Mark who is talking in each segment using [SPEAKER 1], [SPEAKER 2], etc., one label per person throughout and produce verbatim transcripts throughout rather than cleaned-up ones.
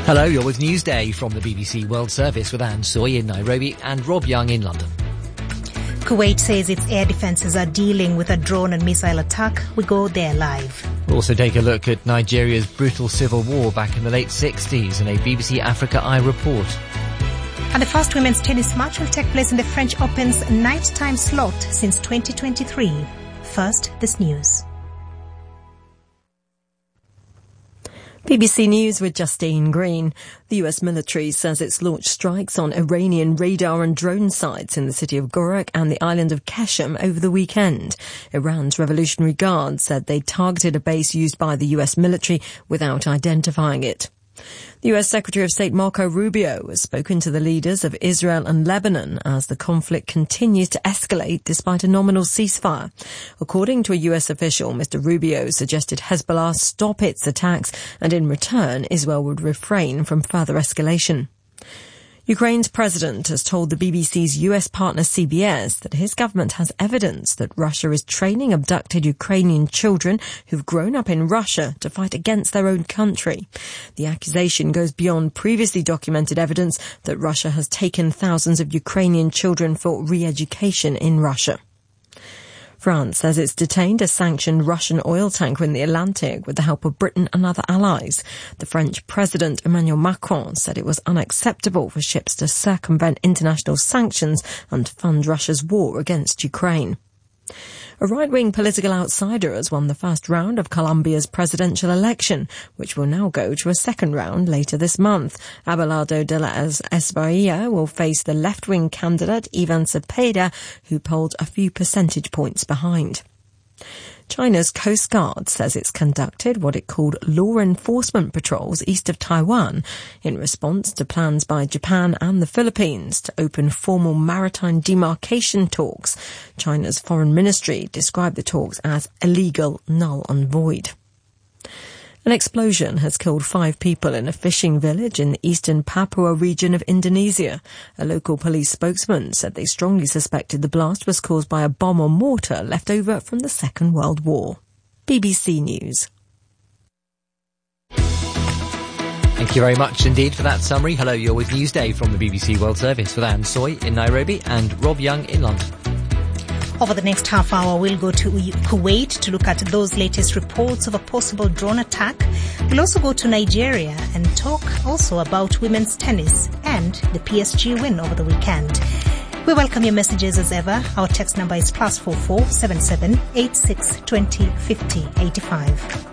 [SPEAKER 1] Hello, you're with Newsday from the B B C World Service with Anne Soy in Nairobi and Rob Young in London.
[SPEAKER 2] Kuwait says its air defences are dealing with a drone and missile attack. We go there live.
[SPEAKER 1] We'll also take a look at Nigeria's brutal civil war back in the late sixties in a B B C Africa Eye report.
[SPEAKER 2] And the first women's tennis match will take place in the French Open's nighttime slot since twenty twenty-three. First, this news.
[SPEAKER 3] B B C News with Justine Green. The U S military says it's launched strikes on Iranian radar and drone sites in the city of Gorak and the island of Keshem over the weekend. Iran's Revolutionary Guard said they targeted a base used by the U S military without identifying it. The U S Secretary of State Marco Rubio has spoken to the leaders of Israel and Lebanon as the conflict continues to escalate despite a nominal ceasefire. According to a U S official, Mister Rubio suggested Hezbollah stop its attacks and in return Israel would refrain from further escalation. Ukraine's president has told the B B C's U S partner C B S that his government has evidence that Russia is training abducted Ukrainian children who've grown up in Russia to fight against their own country. The accusation goes beyond previously documented evidence that Russia has taken thousands of Ukrainian children for re-education in Russia. France says it's detained a sanctioned Russian oil tanker in the Atlantic with the help of Britain and other allies. The French President Emmanuel Macron said it was unacceptable for ships to circumvent international sanctions and fund Russia's war against Ukraine. A right-wing political outsider has won the first round of Colombia's presidential election, which will now go to a second round later this month. Abelardo de la Espriella will face the left-wing candidate Ivan Cepeda, who polled a few percentage points behind. China's Coast Guard says it's conducted what it called law enforcement patrols east of Taiwan in response to plans by Japan and the Philippines to open formal maritime demarcation talks. China's foreign ministry described the talks as illegal, null and void. An explosion has killed five people in a fishing village in the eastern Papua region of Indonesia. A local police spokesman said they strongly suspected the blast was caused by a bomb or mortar left over from the Second World War. B B C News.
[SPEAKER 1] Thank you very much indeed for that summary. Hello, you're with Newsday from the B B C World Service with Anne Soy in Nairobi and Rob Young in London.
[SPEAKER 2] Over the next half hour, we'll go to Kuwait to look at those latest reports of a possible drone attack. We'll also go to Nigeria and talk also about women's tennis and the P S G win over the weekend. We welcome your messages as ever. Our text number is plus four four seven seven eight six twenty fifty eighty five.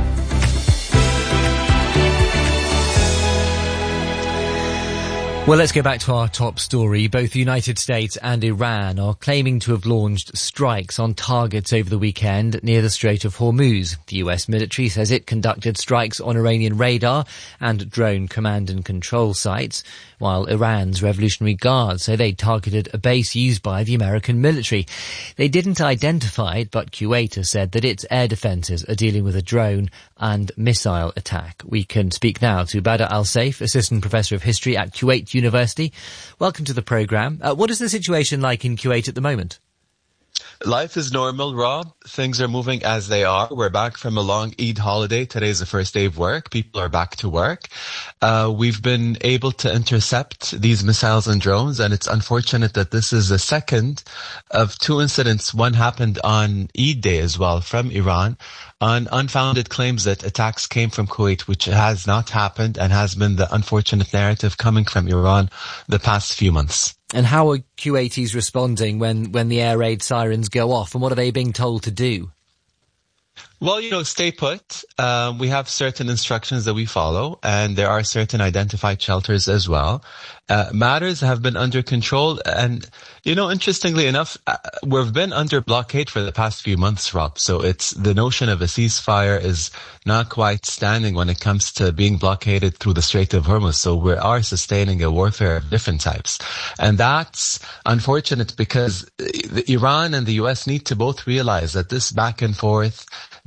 [SPEAKER 1] Well, let's go back to our top story. Both the United States and Iran are claiming to have launched strikes on targets over the weekend near the Strait of Hormuz. The U S military says it conducted strikes on Iranian radar and drone command and control sites, while Iran's Revolutionary Guard say they targeted a base used by the American military. They didn't identify it, but Kuwait has said that its air defences are dealing with a drone and missile attack. We can speak now to Badr Al-Saif, Assistant Professor of History at Kuwait University. Welcome to the programme. Uh, what is the situation like in Kuwait at the moment?
[SPEAKER 4] Life is normal, Rob. Things are moving as they are. We're back from a long Eid holiday. Today's the first day of work. People are back to work. Uh, we've been able to intercept these missiles and drones, and it's unfortunate that this is the second of two incidents. One happened on Eid day as well from Iran on unfounded claims that attacks came from Kuwait, which has not happened and has been the unfortunate narrative coming from Iran the past few months.
[SPEAKER 1] And how are Kuwaitis responding when, when the air raid sirens go off, and what are they being told to do?
[SPEAKER 4] Well, you know, stay put. Um, we have certain instructions that we follow, and there are certain identified shelters as well. Uh, matters have been under control, and, you know, interestingly enough, uh, we've been under blockade for the past few months, Rob. So it's the notion of a ceasefire is not quite standing when it comes to being blockaded through the Strait of Hormuz. So we are sustaining a warfare of different types. And that's unfortunate because the Iran and the U S need to both realize that this back and forth,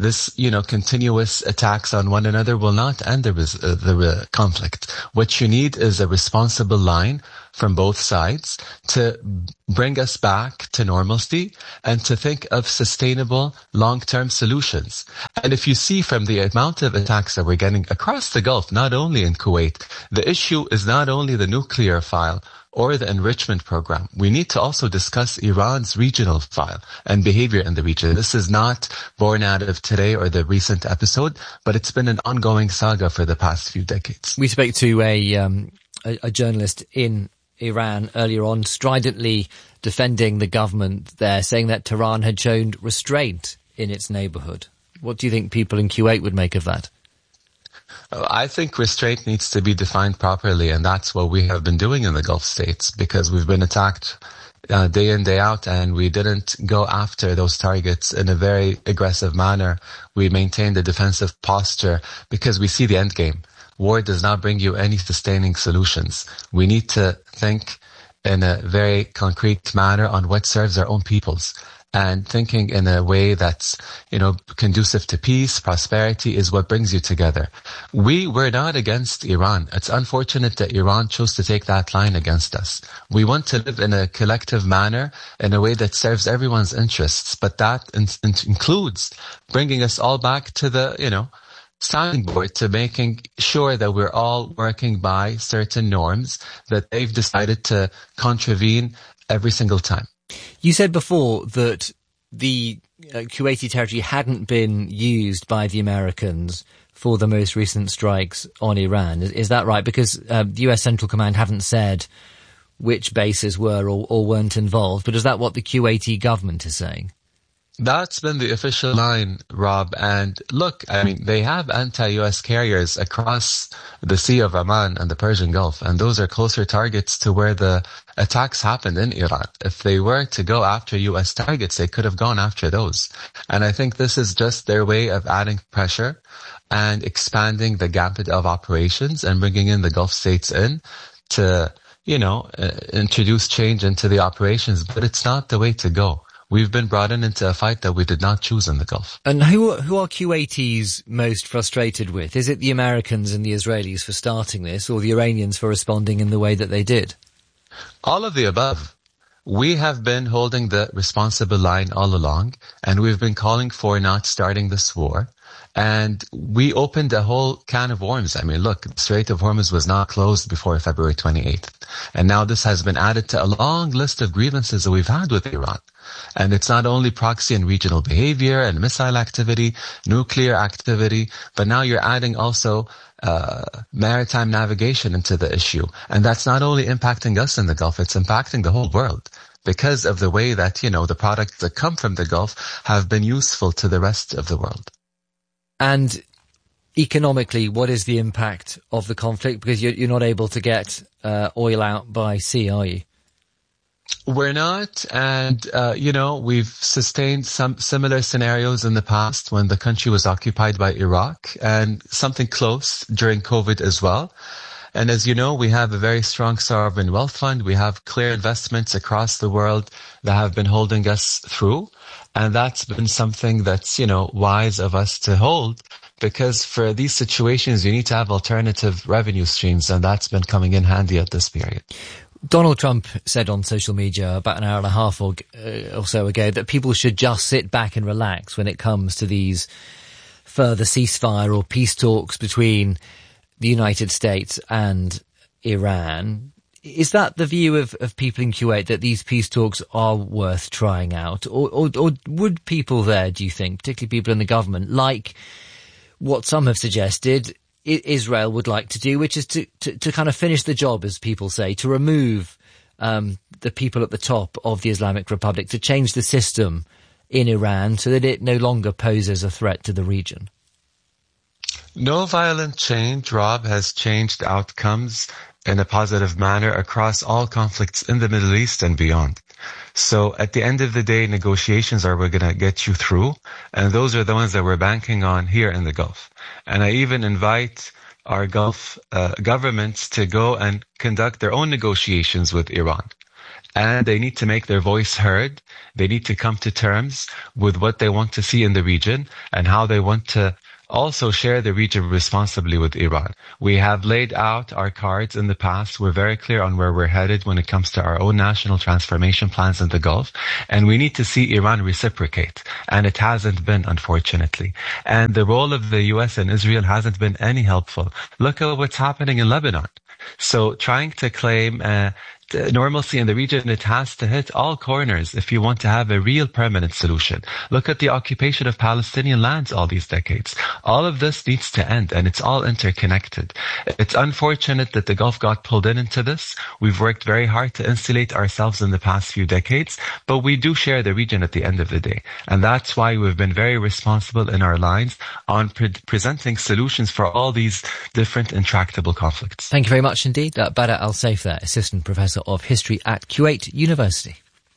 [SPEAKER 4] this, you know, continuous attacks on one another will not end the, uh, the uh, conflict. What you need is a responsible line from both sides to bring us back to normalcy and to think of sustainable long-term solutions. And if you see from the amount of attacks that we're getting across the Gulf, not only in Kuwait, the issue is not only the nuclear file or the enrichment program. We need to also discuss Iran's regional file and behavior in the region. This is not born out of today or the recent episode, but it's been an ongoing saga for the past few decades.
[SPEAKER 1] We spoke to a, um, a, a journalist in Iran earlier on, stridently defending the government there, saying that Tehran had shown restraint in its neighbourhood. What do you think people in Kuwait would make of that?
[SPEAKER 4] I think restraint needs to be defined properly, and that's what we have been doing in the Gulf states, because we've been attacked uh, day in, day out, and we didn't go after those targets in a very aggressive manner. We maintained a defensive posture because we see the end game. War does not bring you any sustaining solutions. We need to think in a very concrete manner on what serves our own peoples. And thinking in a way that's, you know, conducive to peace, prosperity is what brings you together. We were not against Iran. It's unfortunate that Iran chose to take that line against us. We want to live in a collective manner, in a way that serves everyone's interests. But that in- in- includes bringing us all back to the, you know, sounding board, to making sure that we're all working by certain norms that they've decided to contravene every single time.
[SPEAKER 1] You said before that the uh, Kuwaiti territory hadn't been used by the Americans for the most recent strikes on Iran. Is, is that right? Because uh, the U S Central Command haven't said which bases were or, or weren't involved, but is that what the Kuwaiti government is saying?
[SPEAKER 4] That's been the official line, Rob. And look, I mean, they have anti-U S carriers across the Sea of Oman and the Persian Gulf, and those are closer targets to where the attacks happened in Iran. If they were to go after U S targets, they could have gone after those. And I think this is just their way of adding pressure and expanding the gambit of operations and bringing in the Gulf states in to, you know, uh, introduce change into the operations. But it's not the way to go. We've been brought in into a fight that we did not choose in the Gulf.
[SPEAKER 1] And who are, who are Kuwaitis most frustrated with? Is it the Americans and the Israelis for starting this, or the Iranians for responding in the way that they did?
[SPEAKER 4] All of the above. We have been holding the responsible line all along, and we've been calling for not starting this war. And we opened a whole can of worms. I mean, look, the Strait of Hormuz was not closed before February twenty-eighth. And now this has been added to a long list of grievances that we've had with Iran. And it's not only proxy and regional behavior and missile activity, nuclear activity, but now you're adding also uh, maritime navigation into the issue. And that's not only impacting us in the Gulf, it's impacting the whole world, because of the way that, you know, the products that come from the Gulf have been useful to the rest of the world.
[SPEAKER 1] And economically, what is the impact of the conflict? Because you're, you're not able to get uh, oil out by sea, are you?
[SPEAKER 4] We're not, and, uh, you know, we've sustained some similar scenarios in the past when the country was occupied by Iraq, and something close during COVID as well. And as you know, we have a very strong sovereign wealth fund. We have clear investments across the world that have been holding us through. And that's been something that's, you know, wise of us to hold, because for these situations, you need to have alternative revenue streams, and that's been coming in handy at this period.
[SPEAKER 1] Donald Trump said on social media about an hour and a half or, uh, or so ago that people should just sit back and relax when it comes to these further ceasefire or peace talks between the United States and Iran. Is that the view of, of people in Kuwait, that these peace talks are worth trying out? Or, or, or would people there, do you think, particularly people in the government, like what some have suggested Israel would like to do, which is to, to, to kind of finish the job, as people say, to remove um, the people at the top of the Islamic Republic, to change the system in Iran so that it no longer poses a threat to the region?
[SPEAKER 4] No violent change, Rob, has changed outcomes in a positive manner across all conflicts in the Middle East and beyond. So at the end of the day, negotiations are we're going to get you through. And those are the ones that we're banking on here in the Gulf. And I even invite our Gulf uh, governments to go and conduct their own negotiations with Iran and they need to make their voice heard. They need to come to terms with what they want to see in the region and how they want to also share the region responsibly with Iran. We have laid out our cards in the past. We're very clear on where we're headed when it comes to our own national transformation plans in the Gulf. And we need to see Iran reciprocate. And it hasn't been, unfortunately. And the role of the U S and Israel hasn't been any helpful. Look at what's happening in Lebanon. So trying to claim uh, normalcy in the region, it has to hit all corners if you want to have a real permanent solution. Look at the occupation of Palestinian lands all these decades. All of this needs to end, and it's all interconnected. It's unfortunate that the Gulf got pulled in into this. We've worked very hard to insulate ourselves in the past few decades, but we do share the region at the end of the day. And that's why we've been very responsible in our lines on pre- presenting solutions for all these different intractable conflicts.
[SPEAKER 1] Thank you very much indeed. Uh, Bada Al-Saif there, Assistant Professor of History at Kuwait University.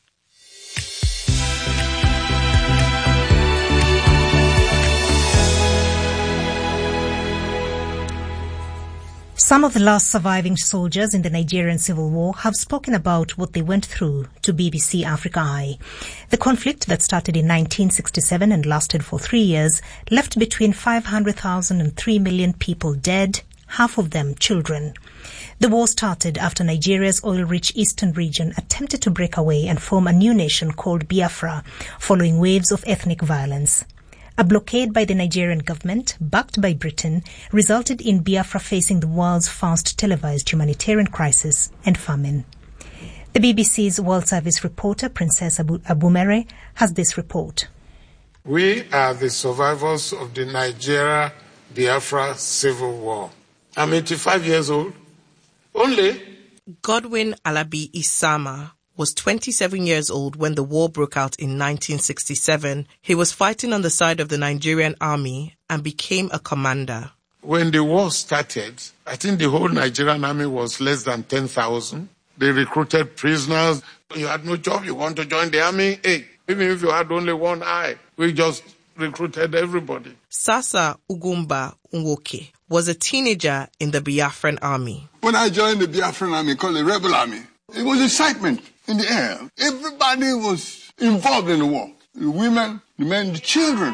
[SPEAKER 2] Some of the last surviving soldiers in the Nigerian Civil War have spoken about what they went through to B B C Africa Eye. The conflict that started in nineteen sixty-seven and lasted for three years left between five hundred thousand and three million people dead, half of them children. The war started after Nigeria's oil-rich eastern region attempted to break away and form a new nation called Biafra, following waves of ethnic violence. A blockade by the Nigerian government, backed by Britain, resulted in Biafra facing the world's first televised humanitarian crisis and famine. The B B C's World Service reporter, Princess Abu- Abumere, has this report.
[SPEAKER 5] We are the survivors of the Nigeria-Biafra Civil War. I'm eighty-five years old. Only
[SPEAKER 6] Godwin Alabi Isama was twenty-seven years old when the war broke out in nineteen sixty-seven. He was fighting on the side of the Nigerian army and became a commander.
[SPEAKER 5] When the war started, I think the whole Nigerian army was less than ten thousand. They recruited prisoners. You had no job, you want to join the army? Hey, even if you had only one eye, we just recruited everybody.
[SPEAKER 6] Sasa Ugumba Nwoke was a teenager in the Biafran army.
[SPEAKER 7] When I joined the Biafran army, called the Rebel Army, it was excitement in the air. Everybody was involved in the war. The women, the men, the children.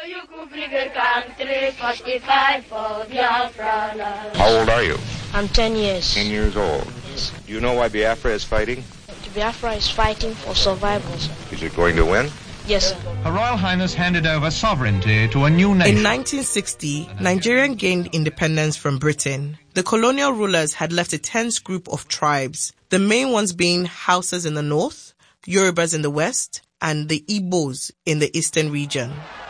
[SPEAKER 8] How old are you?
[SPEAKER 9] I'm ten years.
[SPEAKER 8] Ten years old.
[SPEAKER 9] Yes.
[SPEAKER 8] Do you know why Biafra is fighting?
[SPEAKER 9] Biafra is fighting for survival.
[SPEAKER 8] Is it going to win?
[SPEAKER 9] Yes, sir.
[SPEAKER 10] Her Royal Highness handed over sovereignty to a new nation.
[SPEAKER 6] In nineteen sixty, Nigeria gained independence from Britain. The colonial rulers had left a tense group of tribes, the main ones being Hausas in the north, Yorubas in the west, and the Igbos in the eastern region.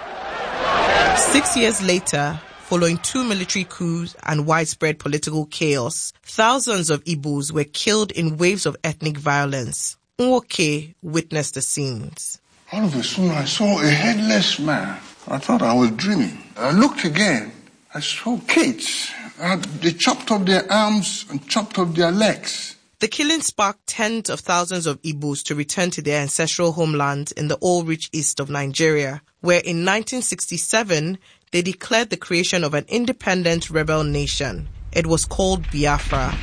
[SPEAKER 6] Six years later, following two military coups and widespread political chaos, thousands of Igbos were killed in waves of ethnic violence. Nwoke witnessed the scenes.
[SPEAKER 7] All of a sudden, I saw a headless man. I thought I was dreaming. I looked again. I saw kids. Uh, they chopped off their arms and chopped off their legs.
[SPEAKER 6] The killing sparked tens of thousands of Igbos to return to their ancestral homeland in the oil-rich east of Nigeria, where in nineteen sixty-seven, they declared the creation of an independent rebel nation. It was called Biafra.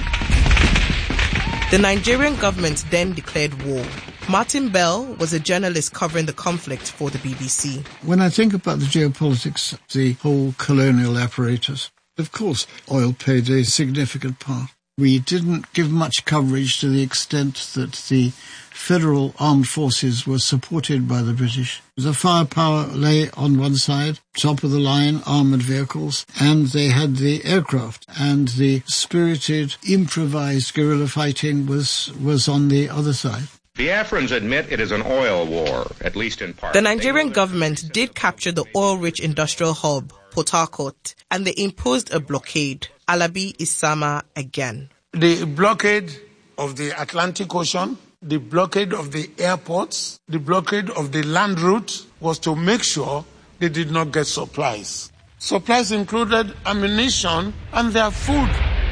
[SPEAKER 6] The Nigerian government then declared war. Martin Bell was a journalist covering the conflict for the B B C.
[SPEAKER 11] When I think about the geopolitics, the whole colonial apparatus, of course, oil played a significant part. We didn't give much coverage to the extent that the federal armed forces were supported by the British. The firepower lay on one side, top of the line armoured vehicles, and they had the aircraft, and the spirited, improvised guerrilla fighting was, was on the other side.
[SPEAKER 8] Biafrans admit it is an oil war, at least in part.
[SPEAKER 6] The Nigerian government did capture the oil-rich industrial hub, Port Harcourt, and they imposed a blockade. Alabi Isama again.
[SPEAKER 5] The blockade of the Atlantic Ocean, the blockade of the airports, the blockade of the land route was to make sure they did not get supplies. Supplies included ammunition and their food.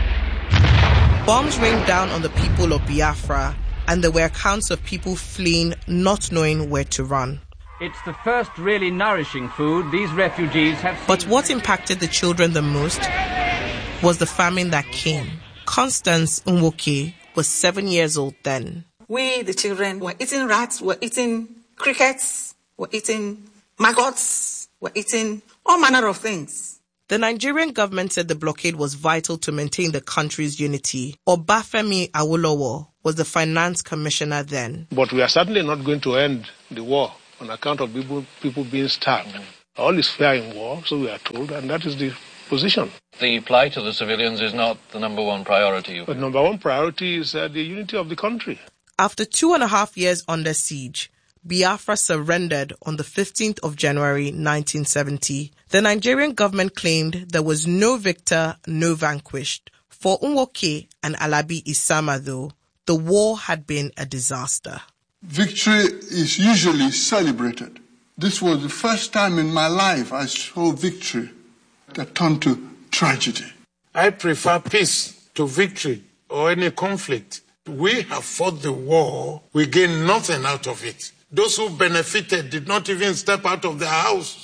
[SPEAKER 6] Bombs rained down on the people of Biafra, and there were accounts of people fleeing, not knowing where to run.
[SPEAKER 12] It's the first really nourishing food these refugees have seen.
[SPEAKER 6] But what impacted the children the most was the famine that came. Constance Nwoke was seven years old then.
[SPEAKER 13] We, the children, were eating rats, were eating crickets, were eating maggots, were eating all manner of things.
[SPEAKER 6] The Nigerian government said the blockade was vital to maintain the country's unity. Obafemi Awolowo was the finance commissioner then.
[SPEAKER 14] But we are certainly not going to end the war on account of people, people being starved. All is fair in war, so we are told, and that is the position.
[SPEAKER 15] The plight of the civilians is not the number one priority.
[SPEAKER 14] The number one priority is uh, the unity of the country.
[SPEAKER 6] After two and a half years under siege, Biafra surrendered on the fifteenth of January nineteen seventy. The Nigerian government claimed there was no victor, no vanquished. For Nwoke and Alabi Isama, though, the war had been a disaster.
[SPEAKER 7] Victory is usually celebrated. This was the first time in my life I saw victory that turned to tragedy.
[SPEAKER 5] I prefer peace to victory or any conflict. We have fought the war. We gained nothing out of it. Those who benefited did not even step out of their house.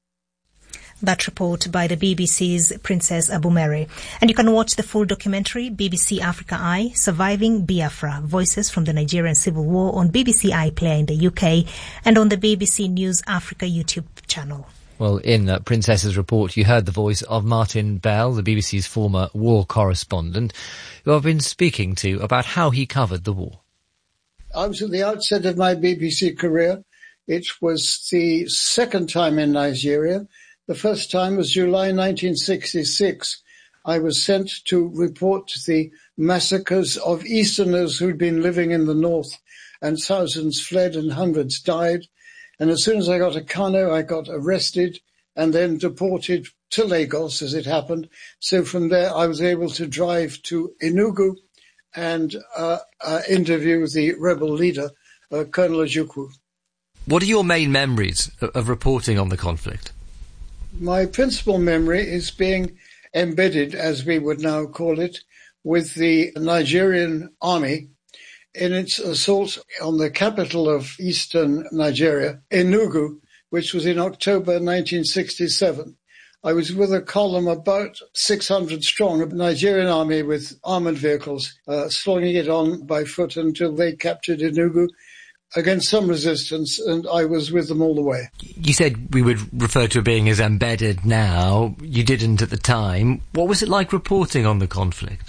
[SPEAKER 2] That report by the B B C's Princess Abumere. And you can watch the full documentary, B B C Africa Eye, Surviving Biafra, Voices from the Nigerian Civil War, on B B C iPlayer in the U K and on the B B C News Africa YouTube channel.
[SPEAKER 1] Well, in uh, Princess's report, you heard the voice of Martin Bell, the B B C's former war correspondent, who I've been speaking to about how he covered the war.
[SPEAKER 11] I was at the outset of my B B C career. It was the second time in Nigeria. The first time was July nineteen sixty-six. I was sent to report the massacres of Easterners who'd been living in the north, and thousands fled and hundreds died. And as soon as I got to Kano, I got arrested and then deported to Lagos, as it happened. So from there, I was able to drive to Enugu and uh, uh, interview the rebel leader, uh, Colonel Ojukwu.
[SPEAKER 1] What are your main memories of, of reporting on the conflict?
[SPEAKER 11] My principal memory is being embedded, as we would now call it, with the Nigerian army in its assault on the capital of eastern Nigeria, Enugu, which was in October nineteen sixty-seven. I was with a column about six hundred strong, a Nigerian army with armoured vehicles, uh, slinging it on by foot until they captured Enugu, against some resistance, and I was with them all the way.
[SPEAKER 1] You said we would refer to it being as embedded now. You didn't at the time. What was it like reporting on the conflict?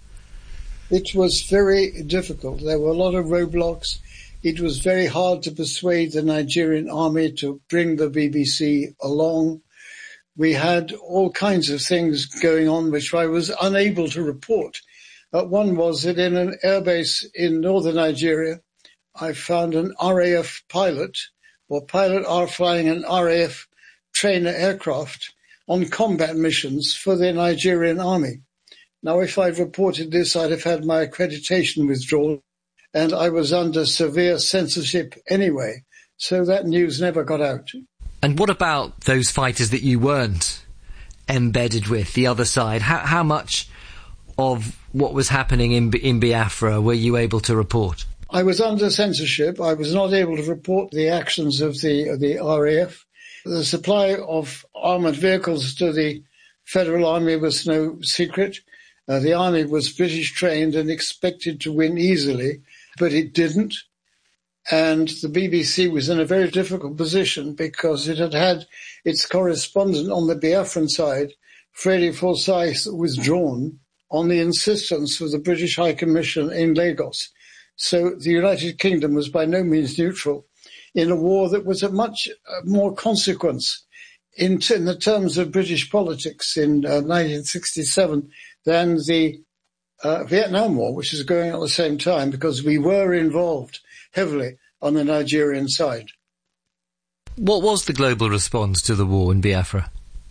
[SPEAKER 11] It was very difficult. There were a lot of roadblocks. It was very hard to persuade the Nigerian army to bring the B B C along. We had all kinds of things going on which I was unable to report. Uh, one was that in an airbase in northern Nigeria, I found an R A F pilot, or pilot are flying an R A F trainer aircraft on combat missions for the Nigerian army. Now, if I'd reported this, I'd have had my accreditation withdrawn, and I was under severe censorship anyway, so that news never got out.
[SPEAKER 1] And what about those fighters that you weren't embedded with, the other side? How, how much of what was happening in, in Biafra were you able to report?
[SPEAKER 11] I was under censorship. I was not able to report the actions of the the R A F. The supply of armoured vehicles to the Federal Army was no secret. Uh, the Army was British trained and expected to win easily, but it didn't. And the B B C was in a very difficult position because it had had its correspondent on the Biafran side, Freddie Forsyth, withdrawn on the insistence of the British High Commission in Lagos. So the United Kingdom was by no means neutral in a war that was of much more consequence in, t- in the terms of British politics in uh, nineteen sixty-seven than the uh, Vietnam War, which is going on at the same time, because we were involved heavily on the Nigerian side.
[SPEAKER 1] What was the global response to the war in Biafra?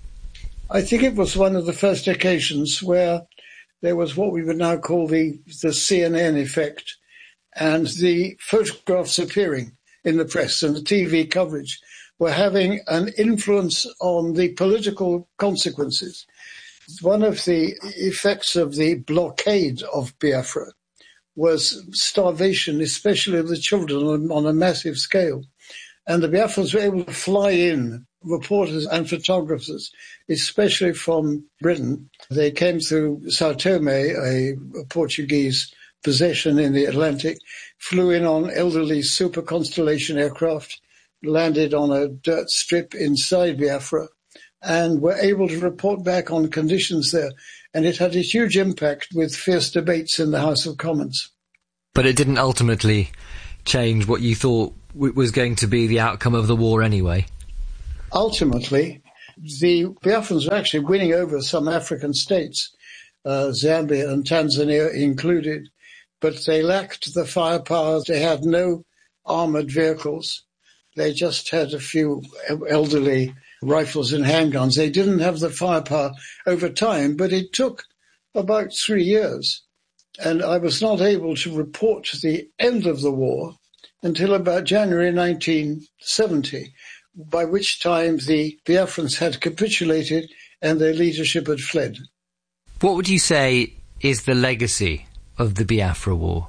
[SPEAKER 11] I think it was one of the first occasions where there was what we would now call the, the C N N effect, and the photographs appearing in the press and the T V coverage were having an influence on the political consequences. One of the effects of the blockade of Biafra was starvation, especially of the children, on a massive scale. And the Biafrans were able to fly in reporters and photographers, especially from Britain. They came through Sao Tome, a Portuguese possession in the Atlantic, flew in on elderly Super Constellation aircraft, landed on a dirt strip inside Biafra, and were able to report back on conditions there. And it had a huge impact with fierce debates in the House of Commons.
[SPEAKER 1] But it didn't ultimately change what you thought w- was going to be the outcome of the war anyway.
[SPEAKER 11] Ultimately, the Biafrans were actually winning over some African states, uh, Zambia and Tanzania included, but they lacked the firepower. They had no armoured vehicles. They just had a few elderly rifles and handguns. They didn't have the firepower over time, but it took about three years. And I was not able to report the end of the war until about January nineteen seventy, by which time the Biafrans had capitulated and their leadership had fled.
[SPEAKER 1] What would you say is the legacy of the Biafra War?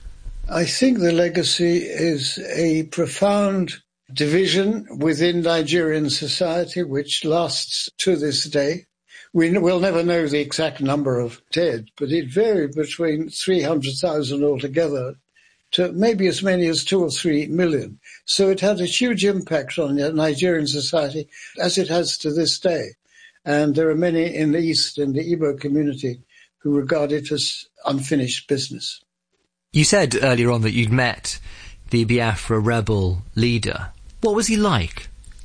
[SPEAKER 11] I think the legacy is a profound division within Nigerian society, which lasts to this day. We will never know the exact number of dead, but it varied between three hundred thousand altogether to maybe as many as two or three million. So it had a huge impact on Nigerian society, as it has to this day. And there are many in the East, in the Igbo community, who regard it as unfinished business.
[SPEAKER 1] You said earlier on that you'd met the Biafra rebel leader. What was he like?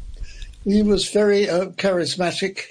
[SPEAKER 11] He was very uh, charismatic.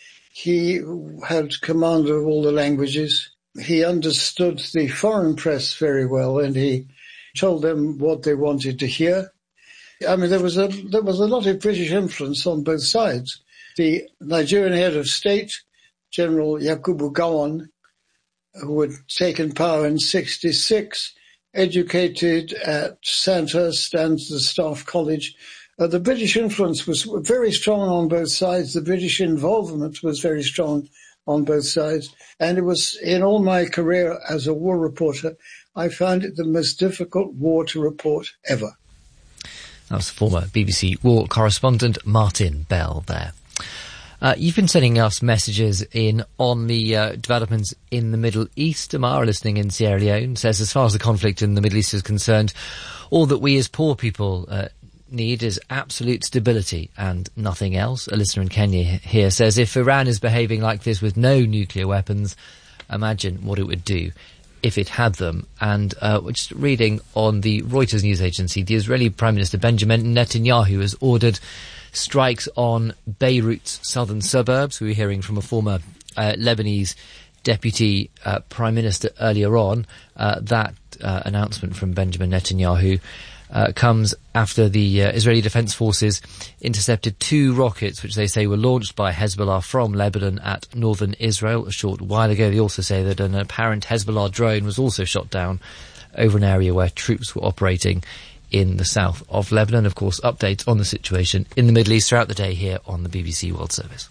[SPEAKER 11] He had command of all the languages. He understood the foreign press very well, and he told them what they wanted to hear. I mean, there was a there was a lot of British influence on both sides. The Nigerian head of state, General Yakubu Gowon, who had taken power in sixty-six, educated at Sandhurst and the Staff College. Uh, the British influence was very strong on both sides. The British involvement was very strong on both sides. And it was, in all my career as a war reporter, I found it the most difficult war to report ever.
[SPEAKER 1] That was former B B C war correspondent Martin Bell there. Uh, you've been sending us messages in on the uh, developments in the Middle East. Amara, listening in Sierra Leone, says as far as the conflict in the Middle East is concerned, all that we as poor people uh, need is absolute stability and nothing else. A listener in Kenya here says, if Iran is behaving like this with no nuclear weapons, imagine what it would do if it had them. And uh, we're just reading on the Reuters news agency, the Israeli Prime Minister Benjamin Netanyahu has ordered strikes on Beirut's southern suburbs. We were hearing from a former uh, Lebanese deputy uh, prime minister earlier on. Uh, that uh, announcement from Benjamin Netanyahu uh, comes after the uh, Israeli Defense Forces intercepted two rockets which they say were launched by Hezbollah from Lebanon at northern Israel a short while ago. They also say that an apparent Hezbollah drone was also shot down over an area where troops were operating in the south of Lebanon. Of course, updates on the situation in the Middle East throughout the day here on the B B C World Service.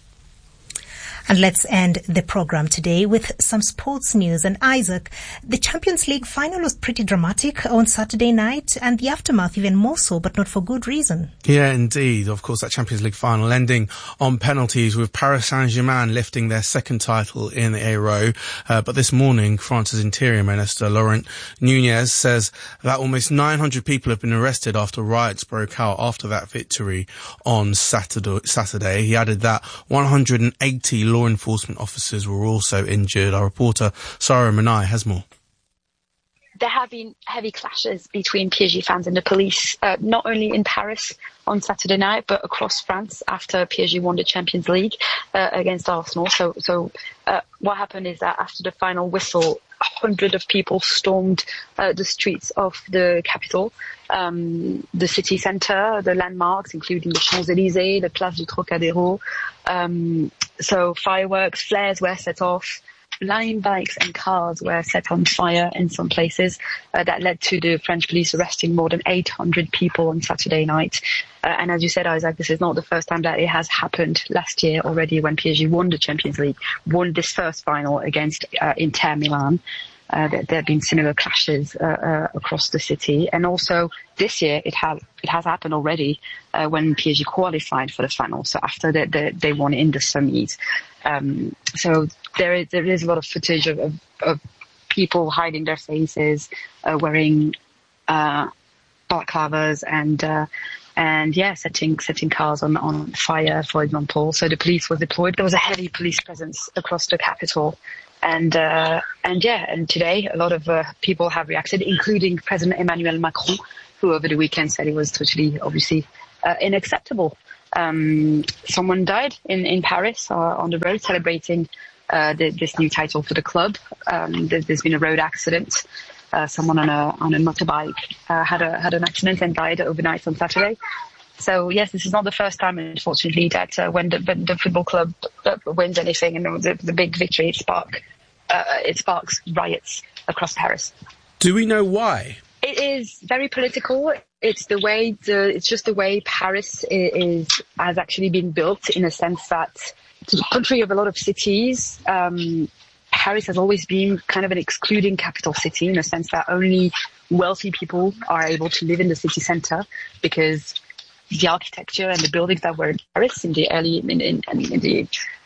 [SPEAKER 2] And let's end the programme today with some sports news. And Isaac, the Champions League final was pretty dramatic on Saturday night, and the aftermath even more so, but not for good reason.
[SPEAKER 16] Yeah, indeed. Of course, that Champions League final ending on penalties with Paris Saint-Germain lifting their second title in a row. Uh, but this morning, France's Interior Minister, Laurent Nunez, says that almost nine hundred people have been arrested after riots broke out after that victory on Saturday. Saturday. He added that one hundred eighty law enforcement officers were also injured. Our reporter Sarah Manai has more.
[SPEAKER 17] There have been heavy clashes between P S G fans and the police, uh, not only in Paris on Saturday night, but across France after P S G won the Champions League uh, against Arsenal. So, so uh, what happened is that after the final whistle, hundreds of people stormed uh, the streets of the capital, um, the city centre, the landmarks, including the Champs-Élysées, the Place du Trocadéro. Um, so fireworks, flares were set off. Line bikes and cars were set on fire in some places. Uh, that led to the French police arresting more than eight hundred people on Saturday night. Uh, and as you said, Isaac, this is not the first time that it has happened. Last year already, when P S G won the Champions League, won this first final against uh, Inter Milan. Uh, there, there have been similar clashes uh, uh, across the city, and also this year it has it has happened already uh, when P S G qualified for the final. So after the, the, they won in the semis, um, so there is there is a lot of footage of, of, of people hiding their faces, uh, wearing uh, balaclavas and uh, and yeah, setting setting cars on on fire, for example. So the police was deployed. There was a heavy police presence across the capital, and uh, and yeah, and today a lot of uh, people have reacted, including President Emmanuel Macron, who over the weekend said it was totally, obviously, uh, unacceptable. Um, someone died in in Paris uh, on the road celebrating uh, the, this new title for the club. Um, there, there's been a road accident. Uh, someone on a on a motorbike uh, had a had an accident and died overnight on Saturday. So yes, this is not the first time, unfortunately, that uh, when the, when the football club wins anything and the, the big victory, it spark uh, it sparks riots across Paris.
[SPEAKER 16] Do we know why?
[SPEAKER 17] It is very political. It's the way the it's just the way Paris is, is has actually been built, in a sense that, to the contrary of a lot of cities, um, Paris has always been kind of an excluding capital city, in a sense that only wealthy people are able to live in the city centre, because the architecture and the buildings that were in Paris in the early in, in, in the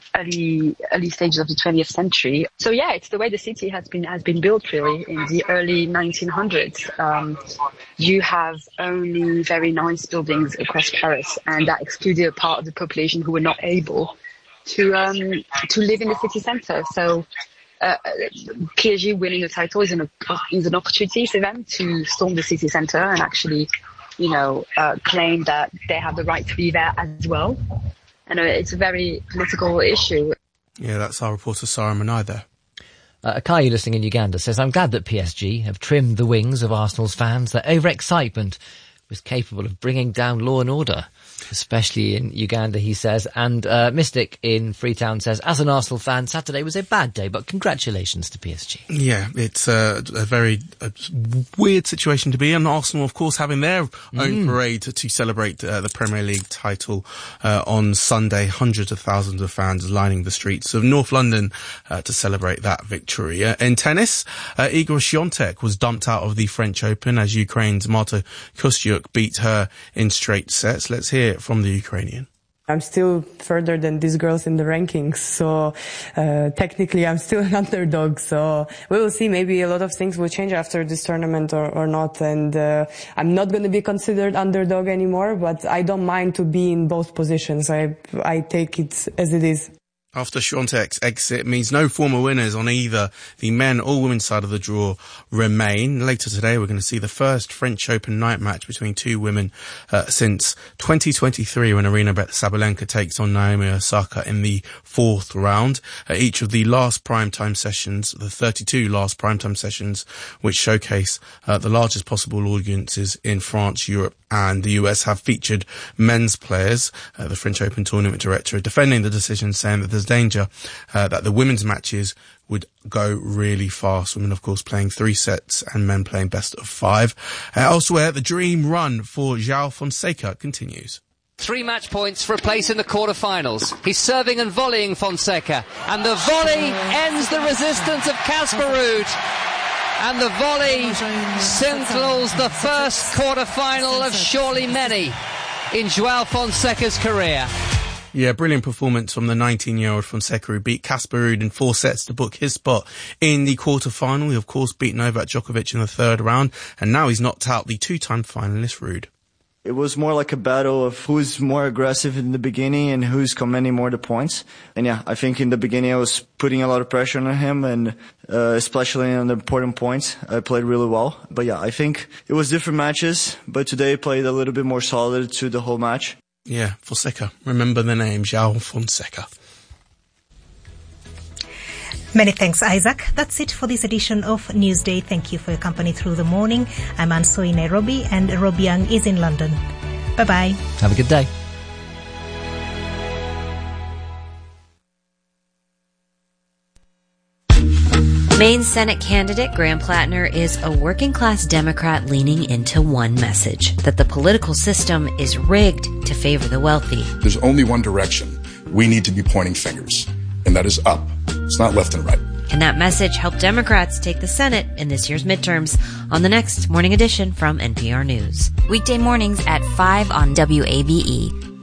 [SPEAKER 17] early early stages of the twentieth century. So yeah, it's the way the city has been has been built, really, in the early nineteen hundreds. Um, you have only very nice buildings across Paris, and that excluded a part of the population who were not able to um, to live in the city centre. So uh, P S G winning the title is an is an opportunity for them to storm the city centre and actually, you know, uh, claim that they have the right to be there as well. And it's a very political issue.
[SPEAKER 16] Yeah, that's our reporter Sarah Manai there.
[SPEAKER 1] Uh, Akayu, listening in Uganda, says, I'm glad that P S G have trimmed the wings of Arsenal's fans. Their overexcitement was capable of bringing down law and order, especially in Uganda, he says. And uh, Mystic in Freetown says, as an Arsenal fan, Saturday was a bad day, but congratulations to P S G.
[SPEAKER 16] Yeah, it's uh, a very uh, weird situation to be in. Arsenal, of course, having their own mm. parade to, to celebrate uh, the Premier League title uh, on Sunday. Hundreds of thousands of fans lining the streets of North London uh, to celebrate that victory. Uh, in tennis, uh, Igor Swiatek was dumped out of the French Open as Ukraine's Marta Kostyuk beat her in straight sets. Let's hear from the Ukrainian.
[SPEAKER 18] I'm still further than these girls in the rankings, so uh, technically I'm still an underdog, so we will see. Maybe a lot of things will change after this tournament or, or not, and uh, I'm not going to be considered underdog anymore, but I don't mind to be in both positions. I I take it as it is.
[SPEAKER 16] After Swiatek's exit means no former winners on either the men or women's side of the draw remain. Later today, we're going to see the first French Open night match between two women uh, since twenty twenty-three, when Arina Sabalenka takes on Naomi Osaka in the fourth round. Uh, each of the last primetime sessions, the thirty-two last primetime sessions, which showcase uh, the largest possible audiences in France, Europe and the U S, have featured men's players. Uh, the French Open tournament director defending the decision, saying that there's danger uh, that the women's matches would go really fast. Women, of course, playing three sets and men playing best of five. Uh, elsewhere, the dream run for João Fonseca continues.
[SPEAKER 19] Three match points for a place in the quarter-finals. He's serving and volleying Fonseca, and the volley ends the resistance of Casper Ruud. And the volley signals the first quarter-final of surely many in João Fonseca's career.
[SPEAKER 16] Yeah, brilliant performance from the nineteen-year-old Fonseca, who beat Casper Ruud in four sets to book his spot in the quarter-final. He, of course, beat Novak Djokovic in the third round, and now he's knocked out the two-time finalist Ruud.
[SPEAKER 20] It was more like a battle of who's more aggressive in the beginning and who's commanding more the points. And yeah, I think in the beginning I was putting a lot of pressure on him, and uh, especially on the important points, I played really well. But yeah, I think it was different matches, but today I played a little bit more solid to the whole match.
[SPEAKER 16] Yeah, Fonseca. Remember the name, João Fonseca.
[SPEAKER 2] Many thanks, Isaac. That's it for this edition of Newsday. Thank you for your company through the morning. I'm Anso in Nairobi, and Rob Young is in London. Bye-bye.
[SPEAKER 1] Have a good day.
[SPEAKER 21] Maine Senate candidate Graham Plattner is a working-class Democrat leaning into one message, that the political system is rigged to favor the wealthy.
[SPEAKER 22] There's only one direction we need to be pointing fingers, and that is up. It's not left and right.
[SPEAKER 21] Can that message help Democrats take the Senate in this year's midterms? On the next Morning Edition from N P R News. Weekday mornings at five on W A B E.